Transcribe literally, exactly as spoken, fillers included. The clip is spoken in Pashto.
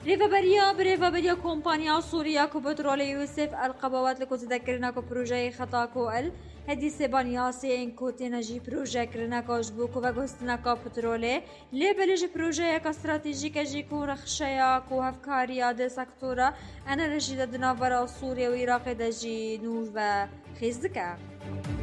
ريفابريا بريفابريا كومبانيا سوريا كو بترول يوسف القبوات لكو تذكرنا كو بروجي خطاكو ال هدي سيبانيا سين كو تنجي بروجي كرنا كو جبوكو وغوستنا كو بترولي لبلج بروجي كا استراتيجيكا جيكو رخشيا كو هفكاريا دي سكتورا انا رجيدة دنافرا سوريا وعراق دجي نوش و خيزدكا